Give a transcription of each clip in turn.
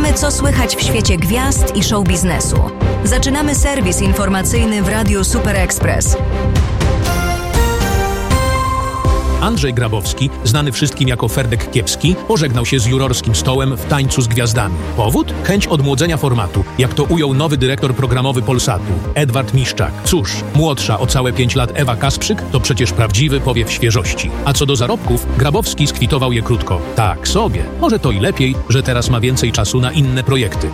Wiemy, co słychać w świecie gwiazd i show biznesu. Zaczynamy serwis informacyjny w Radiu Super Express. Andrzej Grabowski, znany wszystkim jako Ferdek Kiepski, pożegnał się z jurorskim stołem w Tańcu z Gwiazdami. Powód? Chęć odmłodzenia formatu, jak to ujął nowy dyrektor programowy Polsatu, Edward Miszczak. Cóż, młodsza o całe 5 lat Ewa Kasprzyk to przecież prawdziwy powiew świeżości. A co do zarobków, Grabowski skwitował je krótko. Tak sobie. Może to i lepiej, że teraz ma więcej czasu na inne projekty.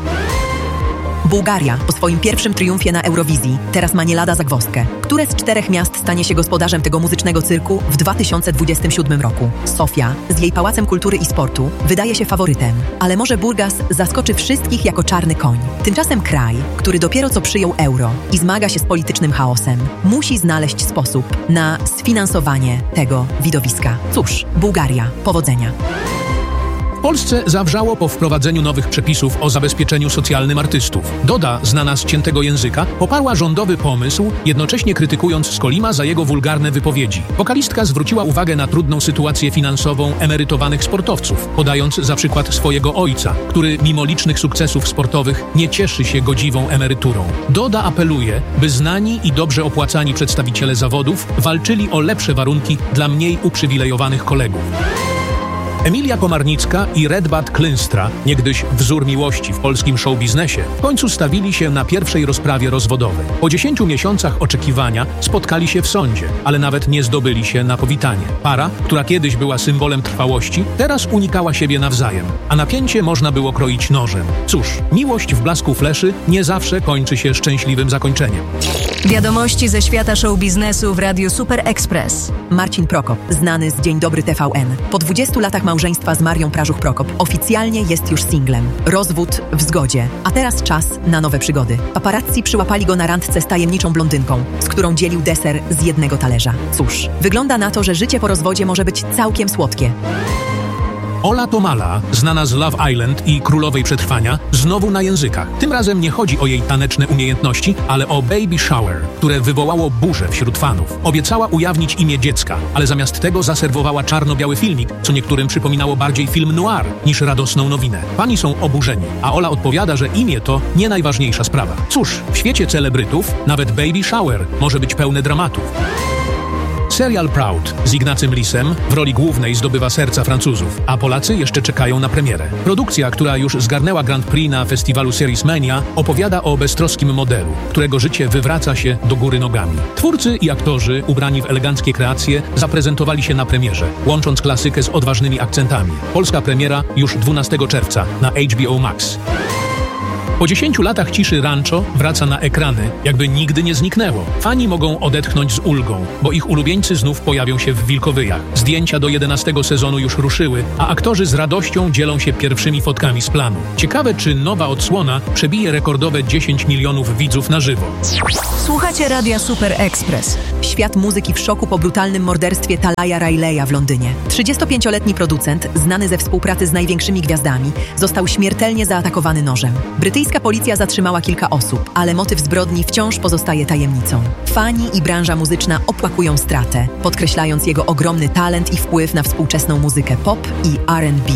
Bułgaria po swoim pierwszym triumfie na Eurowizji teraz ma nie lada zagwozdkę. Które z 4 miast stanie się gospodarzem tego muzycznego cyrku w 2027 roku? Sofia z jej Pałacem Kultury i Sportu wydaje się faworytem, ale może Burgas zaskoczy wszystkich jako czarny koń. Tymczasem kraj, który dopiero co przyjął euro i zmaga się z politycznym chaosem, musi znaleźć sposób na sfinansowanie tego widowiska. Cóż, Bułgaria, powodzenia. W Polsce zawrzało po wprowadzeniu nowych przepisów o zabezpieczeniu socjalnym artystów. Doda, znana z ciętego języka, poparła rządowy pomysł, jednocześnie krytykując Skolima za jego wulgarne wypowiedzi. Wokalistka zwróciła uwagę na trudną sytuację finansową emerytowanych sportowców, podając za przykład swojego ojca, który mimo licznych sukcesów sportowych nie cieszy się godziwą emeryturą. Doda apeluje, by znani i dobrze opłacani przedstawiciele zawodów walczyli o lepsze warunki dla mniej uprzywilejowanych kolegów. Emilia Komarnicka i Redbat Klynstra, niegdyś wzór miłości w polskim showbiznesie, w końcu stawili się na pierwszej rozprawie rozwodowej. Po 10 miesiącach oczekiwania spotkali się w sądzie, ale nawet nie zdobyli się na powitanie. Para, która kiedyś była symbolem trwałości, teraz unikała siebie nawzajem, a napięcie można było kroić nożem. Cóż, miłość w blasku fleszy nie zawsze kończy się szczęśliwym zakończeniem. Wiadomości ze świata show biznesu w Radiu Super Express. Marcin Prokop, znany z Dzień Dobry TVN. Po 20 latach małżeństwa z Marią Prażuch-Prokop oficjalnie jest już singlem. Rozwód w zgodzie. A teraz czas na nowe przygody. Paparazzi przyłapali go na randce z tajemniczą blondynką, z którą dzielił deser z jednego talerza. Cóż, wygląda na to, że życie po rozwodzie może być całkiem słodkie. Ola Tomala, znana z Love Island i Królowej Przetrwania, znowu na językach. Tym razem nie chodzi o jej taneczne umiejętności, ale o Baby Shower, które wywołało burzę wśród fanów. Obiecała ujawnić imię dziecka, ale zamiast tego zaserwowała czarno-biały filmik, co niektórym przypominało bardziej film noir niż radosną nowinę. Fani są oburzeni, a Ola odpowiada, że imię to nie najważniejsza sprawa. Cóż, w świecie celebrytów nawet Baby Shower może być pełne dramatów. Serial Proud z Ignacym Lisem w roli głównej zdobywa serca Francuzów, a Polacy jeszcze czekają na premierę. Produkcja, która już zgarnęła Grand Prix na festiwalu Series Mania, opowiada o beztroskim modelu, którego życie wywraca się do góry nogami. Twórcy i aktorzy, ubrani w eleganckie kreacje, zaprezentowali się na premierze, łącząc klasykę z odważnymi akcentami. Polska premiera już 12 czerwca na HBO Max. Po 10 latach ciszy Rancho wraca na ekrany, jakby nigdy nie zniknęło. Fani mogą odetchnąć z ulgą, bo ich ulubieńcy znów pojawią się w Wilkowyjach. Zdjęcia do 11 sezonu już ruszyły, a aktorzy z radością dzielą się pierwszymi fotkami z planu. Ciekawe, czy nowa odsłona przebije rekordowe 10 milionów widzów na żywo. Słuchacie Radia Super Express. Świat muzyki w szoku po brutalnym morderstwie Talaya Rileya w Londynie. 35-letni producent, znany ze współpracy z największymi gwiazdami, został śmiertelnie zaatakowany nożem. Brytyjska policja zatrzymała kilka osób, ale motyw zbrodni wciąż pozostaje tajemnicą. Fani i branża muzyczna opłakują stratę, podkreślając jego ogromny talent i wpływ na współczesną muzykę pop i R&B.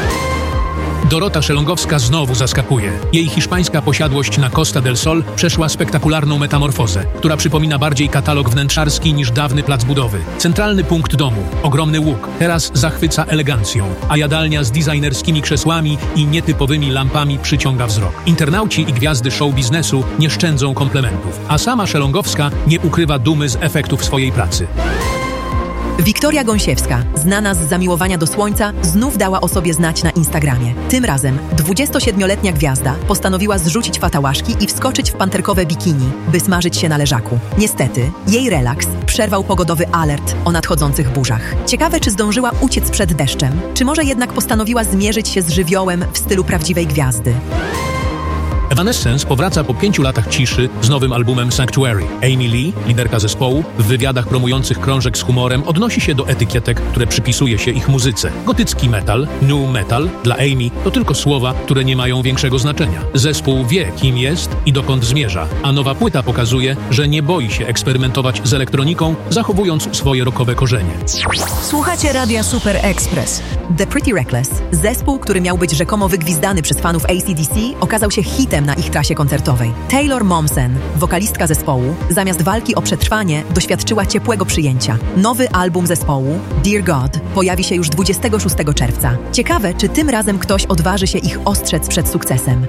Dorota Szelongowska znowu zaskakuje. Jej hiszpańska posiadłość na Costa del Sol przeszła spektakularną metamorfozę, która przypomina bardziej katalog wnętrzarski niż dawny plac budowy. Centralny punkt domu, ogromny łuk, teraz zachwyca elegancją, a jadalnia z designerskimi krzesłami i nietypowymi lampami przyciąga wzrok. Internauci i gwiazdy show biznesu nie szczędzą komplementów, a sama Szelongowska nie ukrywa dumy z efektów swojej pracy. Wiktoria Gąsiewska, znana z Zamiłowania do Słońca, znów dała o sobie znać na Instagramie. Tym razem 27-letnia gwiazda postanowiła zrzucić fatałaszki i wskoczyć w panterkowe bikini, by smażyć się na leżaku. Niestety, jej relaks przerwał pogodowy alert o nadchodzących burzach. Ciekawe, czy zdążyła uciec przed deszczem, czy może jednak postanowiła zmierzyć się z żywiołem w stylu prawdziwej gwiazdy. Evanescence powraca po 5 latach ciszy z nowym albumem Sanctuary. Amy Lee, liderka zespołu, w wywiadach promujących krążek z humorem odnosi się do etykietek, które przypisuje się ich muzyce. Gotycki metal, new metal dla Amy to tylko słowa, które nie mają większego znaczenia. Zespół wie, kim jest i dokąd zmierza, a nowa płyta pokazuje, że nie boi się eksperymentować z elektroniką, zachowując swoje rockowe korzenie. Słuchacie Radia Super Express. The Pretty Reckless, zespół, który miał być rzekomo wygwizdany przez fanów AC/DC, okazał się hitem na ich trasie koncertowej. Taylor Momsen, wokalistka zespołu, zamiast walki o przetrwanie, doświadczyła ciepłego przyjęcia. Nowy album zespołu, Dear God, pojawi się już 26 czerwca. Ciekawe, czy tym razem ktoś odważy się ich ostrzec przed sukcesem.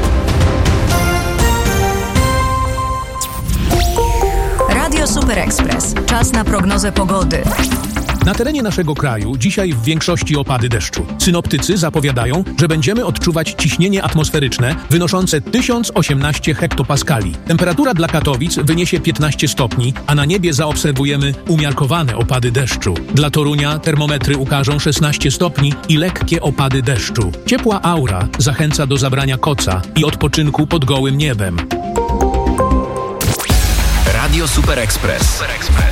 Radio Super Express. Czas na prognozę pogody. Na terenie naszego kraju dzisiaj w większości opady deszczu. Synoptycy zapowiadają, że będziemy odczuwać ciśnienie atmosferyczne wynoszące 1018 hektopaskali. Temperatura dla Katowic wyniesie 15 stopni, a na niebie zaobserwujemy umiarkowane opady deszczu. Dla Torunia termometry ukażą 16 stopni i lekkie opady deszczu. Ciepła aura zachęca do zabrania koca i odpoczynku pod gołym niebem. Radio Super Express.